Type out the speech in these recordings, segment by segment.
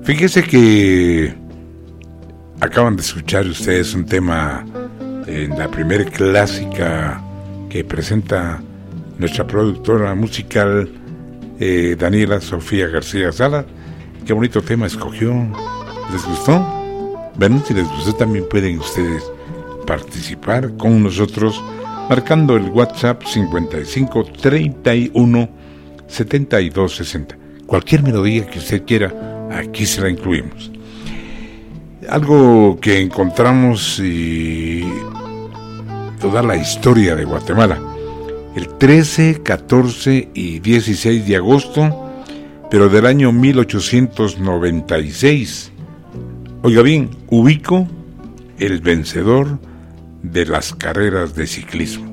Fíjese que acaban de escuchar ustedes un tema en la primera clásica que presenta nuestra productora musical Daniela Sofía García Sala. Qué bonito tema escogió. ¿Les gustó? Bueno, si les gustó también pueden ustedes participar con nosotros marcando el WhatsApp 55 31 72 60. Cualquier melodía que usted quiera, aquí se la incluimos. Algo que encontramos y toda la historia de Guatemala. El 13, 14 y 16 de agosto, pero del año 1896. Oiga bien, ubico el vencedor de las carreras de ciclismo.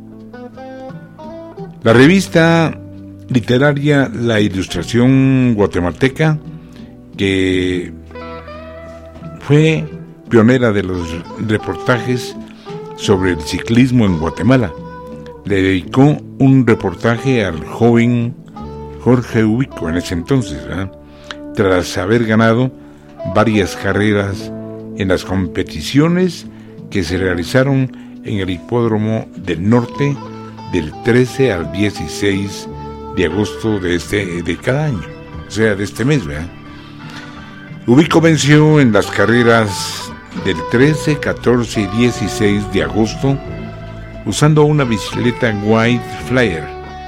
La revista literaria La Ilustración Guatemalteca, que fue pionera de los reportajes sobre el ciclismo en Guatemala, le dedicó un reportaje al joven Jorge Ubico en ese entonces, tras haber ganado varias carreras en las competiciones que se realizaron en el Hipódromo del Norte del 13 al 16 de agosto de cada año, o sea, de este mes, ¿verdad? Ubico venció en las carreras del 13, 14 y 16 de agosto usando una bicicleta White Flyer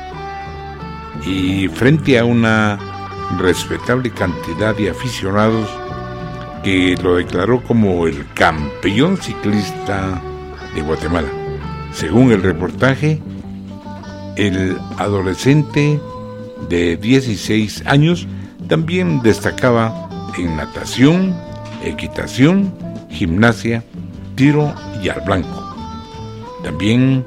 y frente a una respetable cantidad de aficionados que lo declaró como el campeón ciclista de Guatemala. Según el reportaje, el adolescente de 16 años también destacaba en natación, equitación, gimnasia, tiro y al blanco. También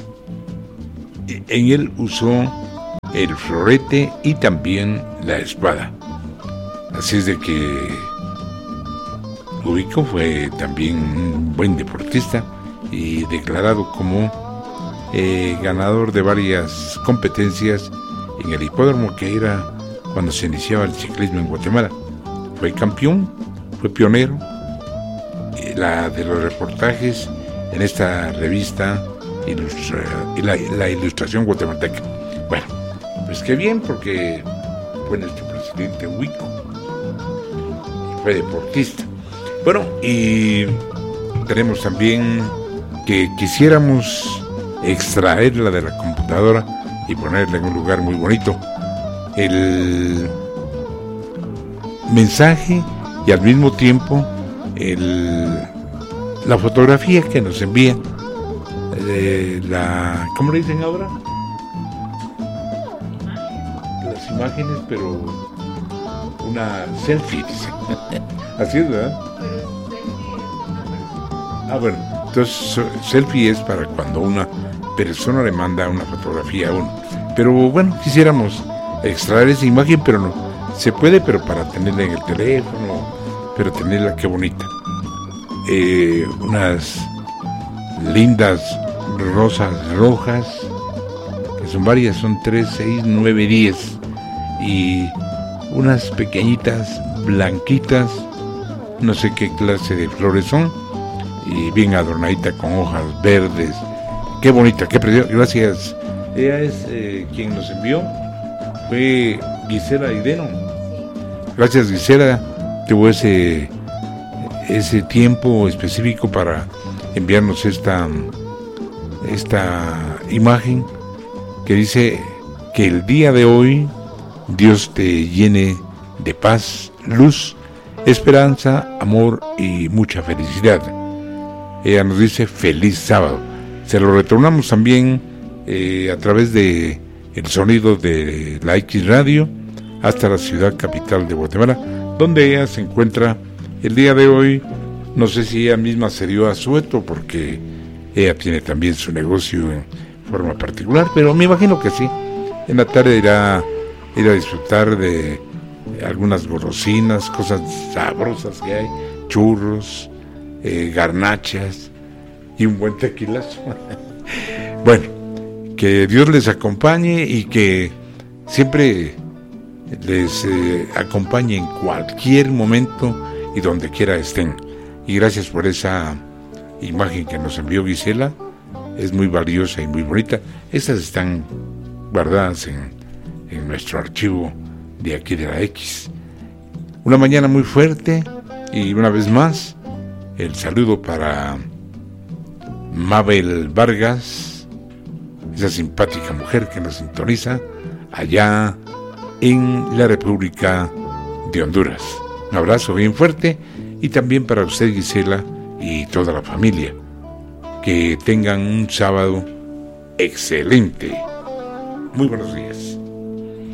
en él usó el florete y también la espada. Así es de que Ubico fue también un buen deportista y declarado como ganador de varias competencias en el hipódromo, que era cuando se iniciaba el ciclismo en Guatemala. Fue campeón, fue pionero de los reportajes en esta revista la Ilustración Guatemalteca. Bueno, pues qué bien, porque fue nuestro presidente Ubico, fue deportista. Bueno, y tenemos también que quisiéramos extraerla de la computadora y ponerla en un lugar muy bonito. El mensaje y al mismo tiempo la fotografía que nos envía ¿cómo le dicen ahora? Las imágenes, pero una selfie, dice. Así es, ¿verdad? Bueno, entonces selfie es para cuando una persona le manda una fotografía a uno. Pero bueno, quisiéramos extraer esa imagen, pero no se puede, pero para tenerla en el teléfono, pero tenerla, qué bonita. Unas lindas rosas rojas, que son varias, son 3, 6, 9, 10, y unas pequeñitas blanquitas, no sé qué clase de flores son, y bien adornadita con hojas verdes. Qué bonita, qué preciosa. Gracias. Ella es quien nos envió, fue Gisela Ideno. Gracias, Gisela. Tuvo ese tiempo específico para enviarnos esta imagen que dice que el día de hoy Dios te llene de paz, luz, esperanza, amor y mucha felicidad. Ella nos dice feliz sábado. Se lo retornamos también a través de el sonido de la X Radio hasta la ciudad capital de Guatemala, donde ella se encuentra el día de hoy. No sé si ella misma se dio asueto, porque ella tiene también su negocio en forma particular, pero me imagino que sí. En la tarde irá a disfrutar de algunas golosinas, cosas sabrosas que hay, churros, garnachas y un buen tequilazo. Bueno, que Dios les acompañe y que siempre les acompañe en cualquier momento y donde quiera estén. Y gracias por esa imagen que nos envió Gisela, es muy valiosa y muy bonita. Estas están guardadas en nuestro archivo de aquí de la X. Una mañana muy fuerte y una vez más el saludo para Mabel Vargas, esa simpática mujer que nos sintoniza allá en la República de Honduras. Un abrazo bien fuerte y también para usted, Gisela, y toda la familia. Que tengan un sábado excelente. Muy buenos días.